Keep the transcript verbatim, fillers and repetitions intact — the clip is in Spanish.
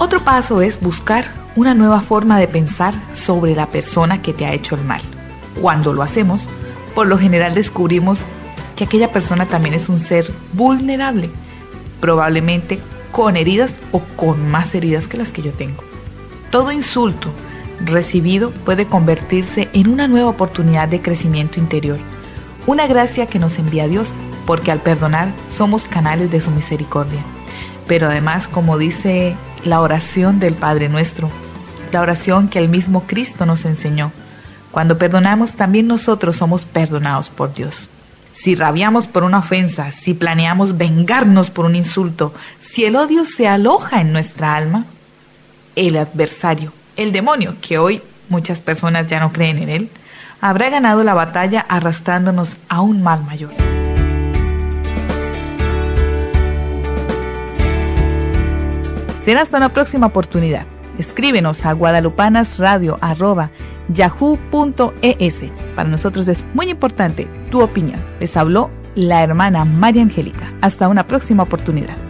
Otro paso es buscar una nueva forma de pensar sobre la persona que te ha hecho el mal. Cuando lo hacemos, por lo general descubrimos que aquella persona también es un ser vulnerable, probablemente con heridas o con más heridas que las que yo tengo. Todo insulto recibido puede convertirse en una nueva oportunidad de crecimiento interior, una gracia que nos envía Dios, porque al perdonar somos canales de su misericordia. Pero además, como dice la oración del Padre Nuestro, la oración que el mismo Cristo nos enseñó, cuando perdonamos también nosotros somos perdonados por Dios. Si rabiamos por una ofensa, si planeamos vengarnos por un insulto, si el odio se aloja en nuestra alma, el adversario, el demonio, que hoy muchas personas ya no creen en él, habrá ganado la batalla arrastrándonos a un mal mayor. Será hasta una próxima oportunidad. Escríbenos a guadalupanasradio arroba yahoo punto es. Para nosotros es muy importante tu opinión. Les habló la hermana María Angélica. Hasta una próxima oportunidad.